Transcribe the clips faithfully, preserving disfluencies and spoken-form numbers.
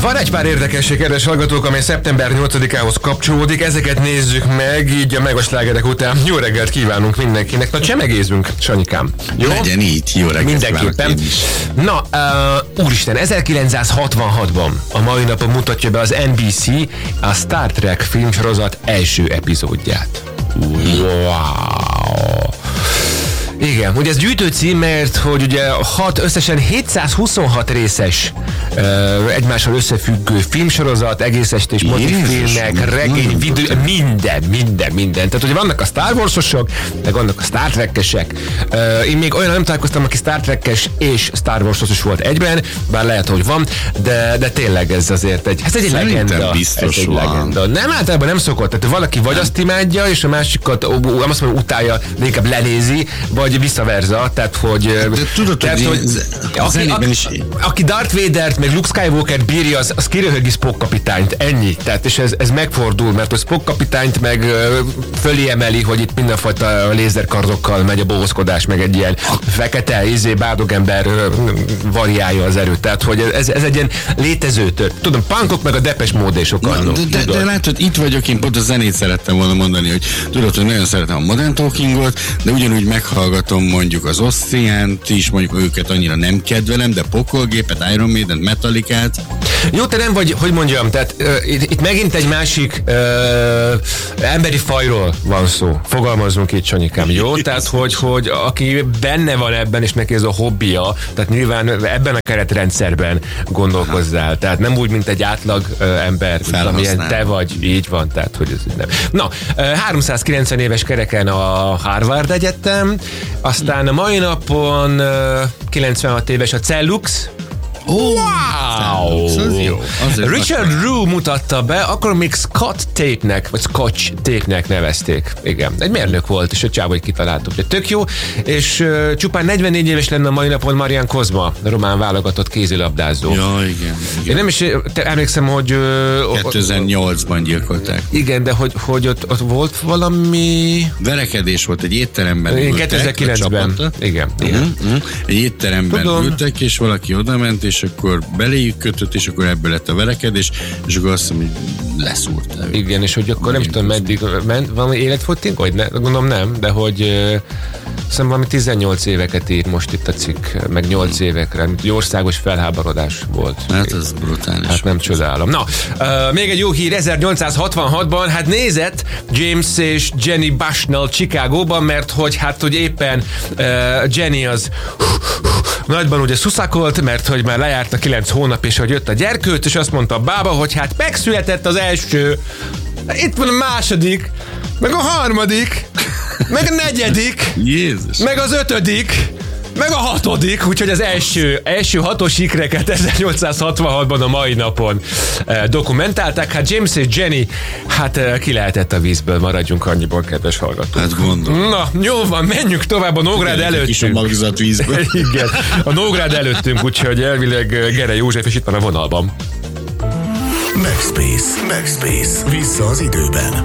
Van egy pár érdekesség, kedves hallgatók, amely szeptember nyolcadikához kapcsolódik, ezeket nézzük meg, így a megoslágerek után. Jó reggelt kívánunk mindenkinek. Na, csemegézzünk, Sanyikám. Jó? Legyen így, jó reggelt mindenképpen. Na, uh, úristen, ezerkilencszázhatvanhatban a mai napon mutatja be az en bé cé a Star Trek filmsorozat első epizódját. Wow! Igen, ugye ez gyűjtőcím, mert hogy ugye hat, összesen hétszázhuszonhat részes uh, egymással összefüggő filmsorozat, egész estés motifilmek, regény, videó, minden, minden, minden. Tehát ugye vannak a Star Wars-osok, meg vannak a Star Trek-esek. Uh, én még olyan nem találkoztam, aki Star Trek-es és Star Wars-os is volt egyben, bár lehet, hogy van, de, de tényleg ez azért egy, ez egy legenda. Biztos ez egy van. legenda. Nem, általában nem szokott. Tehát valaki vagy azt imádja, és a másikat, nem azt mondom, utálja, de inkább lenézi, vagy visszaverza, tehát hogy... De tudod, tehát, hogy, aki, aki, is... aki Darth Vadert, meg Luke Skywalkert bírja, az, az kiröhögi Spock kapitányt, ennyi. Tehát, és ez, ez megfordul, mert a Spock kapitányt meg fölé emeli, hogy itt mindenfajta lézerkardokkal megy a bohózkodás, meg egy ilyen fekete, izé, bádog-ember variálja az erőt. Tehát, hogy ez, ez egy ilyen létező tört. Tudom, punkok meg a Depeche Mode-sok annó. De, de, de látod, itt vagyok, én pont a zenét szerettem volna mondani, hogy tudod, hogy nagyon szeretem a Modern Talkingot, de ugyanúgy meghallgatom mondjuk az Oszciánt is, mondjuk őket annyira nem kedvelem, de Pokolgépet, Iron Maiden, Metallicát. Jó, te nem vagy, hogy mondjam, tehát uh, itt, itt megint egy másik uh, emberi fajról van szó. Fogalmazzunk itt, Sanyikám, jó? Tehát, hogy, hogy aki benne van ebben, és neki ez a hobbija, tehát nyilván ebben a keretrendszerben gondolkozzál. Tehát nem úgy, mint egy átlag uh, ember, amilyen te vagy, így van, tehát, hogy ez nem. Na, uh, háromszázkilencven éves kereken a Harvard Egyetem, aztán a mai napon uh, kilencvenhat éves a Cellux. Oh, wow! Az jó. Richard Roux mutatta be, akkor még Scott Tape-nek, vagy Scotch Tape-nek nevezték. Igen, egy mérnök volt, és a csávó, hogy kitaláltuk. De tök jó, és uh, csupán negyvennégy éves lenne a mai napon Marian Kozma, román válogatott kézilabdázó. Ja, igen, igen. Én nem is te emlékszem, hogy... Uh, kétezer-nyolcban gyilkolták. Igen, de hogy, hogy ott, ott volt valami... Verekedés volt, egy étteremben ültek. kétezer-kilencben. Igen, igen. Uh-huh, uh-huh. Egy étteremben Tudom. ültek, és valaki odament, és akkor beléjük kötött, és akkor ebből lett a verekedés, és akkor azt mondom, hogy leszúrta. Igen, és hogy akkor nem tudom, meddig ment, valami életfogytig, vagy ne, gondolom nem, de hogy uh, szerintem valami tizennyolc éveket ír most itt a cikk, meg nyolc hmm. évekre, egy országos felháborodás volt. Hát ez brutális. Hát nem csodálom. Na, uh, még egy jó hír, ezernyolcszázhatvanhatban, hát nézett James és Jenny Bushnell Chicagóban, mert hogy hát, hogy éppen uh, Jenny az nagyban ugye szuszakolt, mert hogy már lejárt a kilenc hónap, és hogy jött a gyerkőt, és azt mondta a bába, hogy hát megszületett az első, itt van a második, meg a harmadik, meg a negyedik, Jézus. meg az ötödik, meg a hatodik, úgyhogy az első, első hatos ikreket ezernyolcszázhatvanhatban a mai napon eh, dokumentálták. Hát James és Jenny, hát eh, ki lehetett a vízből, maradjunk annyiból, kedves hallgatók. Hát gondolom. Na, jó van, menjünk tovább a Nógrád előttünk. Kis a magzat vízből. Igen, a Nógrád előttünk, úgyhogy elvileg Gere József is itt van a vonalban. Backspace, Backspace, vissza az időben.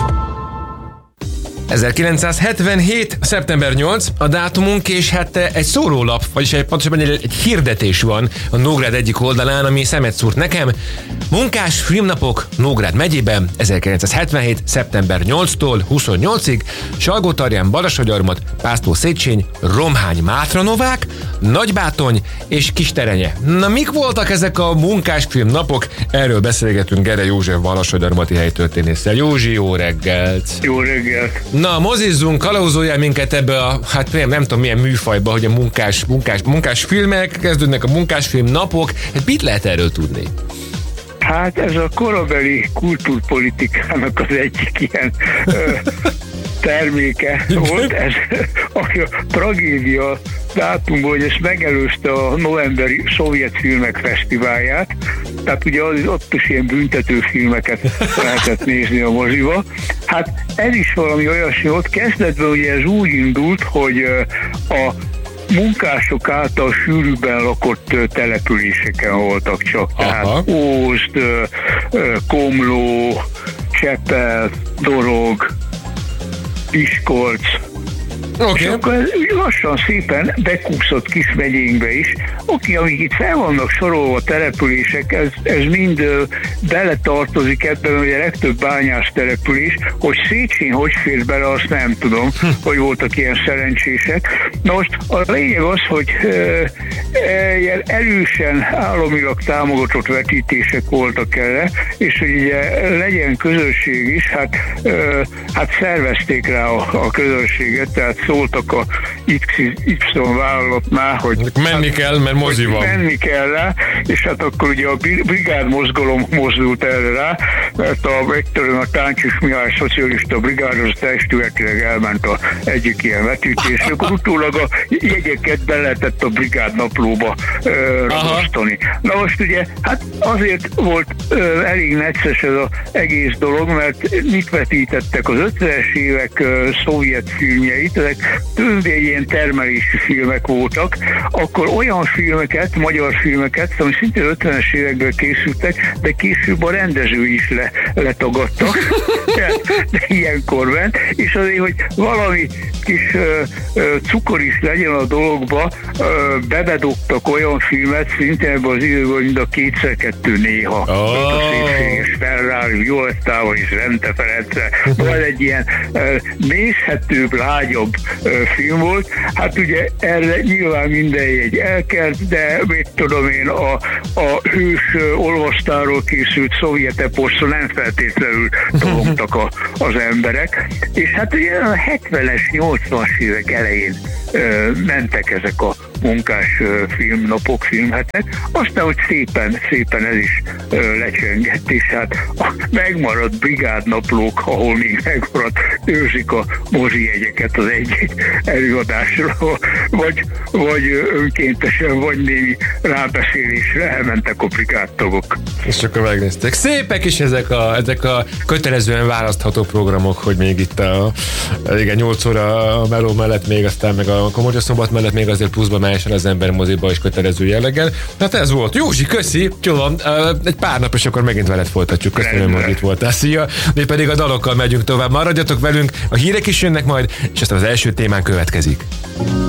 ezerkilencszázhetvenhét. szeptember nyolcadika a dátumunk, és hát egy szórólap, vagyis egy, pontosabban egy, egy hirdetés van a Nógrád egyik oldalán, ami szemet szúrt nekem. Munkás filmnapok Nógrád megyében ezerkilencszázhetvenhét. szeptember nyolcadikától huszonnyolcadikáig Salgótarján, Balassagyarmat, Pásztó Széchenyi, Romhány, Mátranovák, Nagybátony és Kisterenye. Na, mik voltak ezek a munkásfilm napok? Erről beszélgetünk Gere József Balassagyarmati helytörténésszel. Józsi, jó reggelt! Jó reggelt! Na, mozizzunk, kalauzoljál minket ebbe a, hát nem, nem tudom milyen műfajba, hogy a munkás, munkás, munkás filmek, kezdődnek a munkásfilm napok. Hát mit lehet erről tudni? Hát ez a korabeli kultúrpolitikának az egyik ilyen ö, terméke volt. Ez a tragédia dátumból, hogy ezt megelőzte a novemberi szovjet filmek fesztiválját. Tehát ugye az, ott is ilyen büntető filmeket lehetett nézni a moziba. Hát ez is valami olyasmi volt. Kezdetben ugye ez úgy indult, hogy a munkások által sűrűbben lakott településeken voltak csak. Tehát aha. Ózd, Komló, Csepel, Dorog, Miskolc, Okay. És akkor ez lassan szépen bekúszott Kismegyénkbe is. Oké, amíg itt fel vannak sorolva települések, ez, ez mind ö, beletartozik ebben, hogy a legtöbb bányász település, hogy Szécsén hogy fér bele, azt nem tudom, hm. hogy voltak ilyen szerencsések. Na most a lényeg az, hogy ö, ilyen erősen államilag támogatott vetítések voltak erre, és hogy ugye legyen közösség is, hát, ö, hát szervezték rá a, a közönséget, tehát szóltak a iksz ipszilon vállalatnál, hogy menni hát, kell, mert mozi van. Menni kell rá, és hát akkor ugye a brigád mozgalom mozdult erre rá, mert a Vektoron a Táncsis Mihály Szocialista Brigád az testületileg elment a egyik ilyen vetítésre, akkor utólag a jegyeket be lehetett a brigád naplóba ö, ragasztani. Na most ugye, hát azért volt ö, elég necces ez az egész dolog, mert mit vetítettek az ötvenes évek ö, szovjet filmjeit, ezek többé ilyen termelési filmek voltak, akkor olyan filmeket, magyar filmeket, ami szintén ötvenes évekből készültek, de később a rendező is le, letagadtak, de, de ilyenkor ment, és azért, hogy valami kis ö, ö, cukor is legyen a dologba, ö, bebedogtak olyan filmet, szintén ebben az időben, mint a kétszer kettő néha, oh. a szépséges Ferrari, Violettával és Rente Ferenccel, vagy egy ilyen ö, nézhetőbb, lágyabb ö, film volt. Hát ugye erre nyilván minden jegy elkelt, de mit tudom én, a, a hős ö, olvastáról készült szovjet eposzra nem feltétlenül tologtak a, az emberek. És hát ugye a hetvenes, nyolcvanas évek elején ö, mentek ezek a munkás ö, filmnapok, filmhetek. Aztán, hogy szépen, szépen ez is ö, lecsengett, és hát a megmaradt brigádnaplók, ahol még megmaradt, őrzik a mozijegyeket az egyik előadásra, vagy, vagy önkéntesen, vagy némi rábeszélésre elmentek a brigádtagok. És akkor megnézték. Szépek is ezek a, ezek a kötelezően választható programok, hogy még itt a, igen, nyolc óra a meló mellett még, aztán meg a Komorja Szombat mellett még azért pluszba máson az ember moziba is kötelező jelleggel. Hát ez volt. Józsi, köszi! Jó van, egy pár nap, és akkor megint veled folytatjuk. Köszönöm, hogy itt voltál. Szia! Mi pedig a dalokkal megyünk tovább. Maradjatok velünk, a hírek is jönnek majd, és aztán az első témán következik.